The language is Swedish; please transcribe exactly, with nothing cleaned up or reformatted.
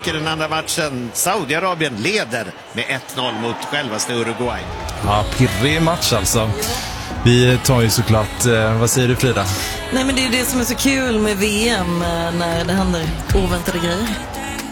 i den andra matchen. Saudiarabien leder med ett noll mot självaste Uruguay. Ja, pirrig match alltså. Vi tar ju såklart, eh, vad säger du Frida? Nej, men det är det som är så kul med V M, när det händer oväntade grejer.